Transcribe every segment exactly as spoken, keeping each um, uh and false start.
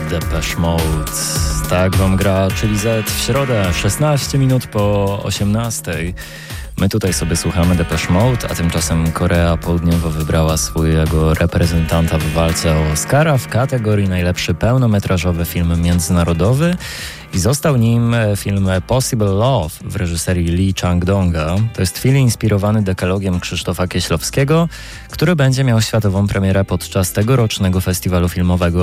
Depeche Mode. Tak wam gra Chili Z w środę, szesnaście minut po osiemnastej. My tutaj sobie słuchamy Depeche Mode, a tymczasem Korea Południowa wybrała swojego reprezentanta w walce o Oscara w kategorii najlepszy pełnometrażowy film międzynarodowy i został nim film Possible Love w reżyserii Lee Chang-donga. To jest film inspirowany dekalogiem Krzysztofa Kieślowskiego, który będzie miał światową premierę podczas tegorocznego festiwalu filmowego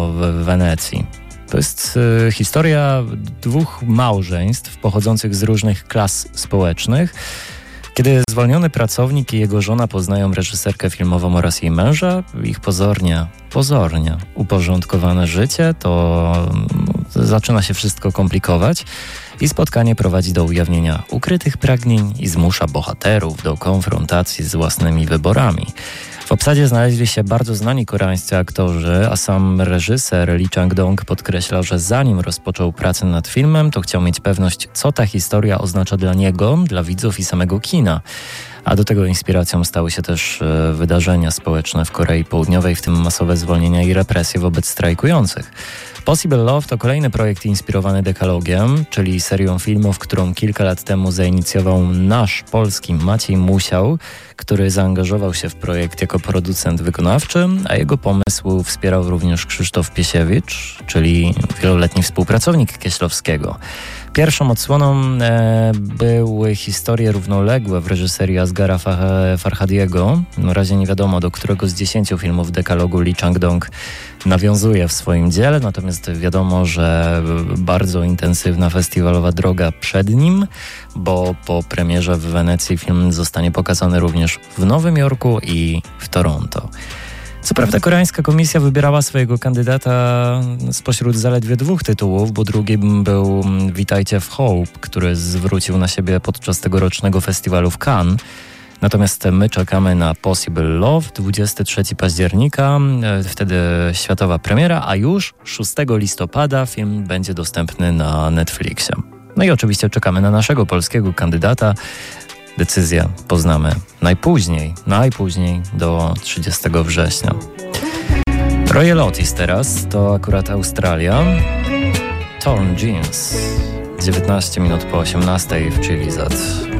w Wenecji. To jest y, historia dwóch małżeństw pochodzących z różnych klas społecznych. Kiedy zwolniony pracownik i jego żona poznają reżyserkę filmową oraz jej męża, ich pozornie, pozornie uporządkowane życie, to no, zaczyna się wszystko komplikować i spotkanie prowadzi do ujawnienia ukrytych pragnień i zmusza bohaterów do konfrontacji z własnymi wyborami. W obsadzie znaleźli się bardzo znani koreańscy aktorzy, a sam reżyser Lee Chang-dong podkreśla, że zanim rozpoczął pracę nad filmem, to chciał mieć pewność, co ta historia oznacza dla niego, dla widzów i samego kina. A do tego inspiracją stały się też e, wydarzenia społeczne w Korei Południowej, w tym masowe zwolnienia i represje wobec strajkujących. Possible Love to kolejny projekt inspirowany dekalogiem, czyli serią filmów, którą kilka lat temu zainicjował nasz polski Maciej Musiał, który zaangażował się w projekt jako producent wykonawczy, a jego pomysł wspierał również Krzysztof Piesiewicz, czyli wieloletni współpracownik Kieślowskiego. Pierwszą odsłoną e, były historie równoległe w reżyserii Asghara Farhadiego. Na razie nie wiadomo, do którego z dziesięciu filmów dekalogu Lee Chang-dong nawiązuje w swoim dziele, natomiast wiadomo, że bardzo intensywna festiwalowa droga przed nim, bo po premierze w Wenecji film zostanie pokazany również w Nowym Jorku i w Toronto. Co prawda koreańska komisja wybierała swojego kandydata spośród zaledwie dwóch tytułów, bo drugim był Witajcie w Hope, który zwrócił na siebie podczas tegorocznego festiwalu w Cannes. Natomiast my czekamy na Possible Love, dwudziestego trzeciego października, wtedy światowa premiera, a już szóstego listopada film będzie dostępny na Netflixie. No i oczywiście czekamy na naszego polskiego kandydata. Decyzję poznamy najpóźniej, najpóźniej do trzydziestego września. Royal Otis teraz, to akurat Australia. Torn Jeans, dziewiętnaście minut po osiemnastej w Chili Z.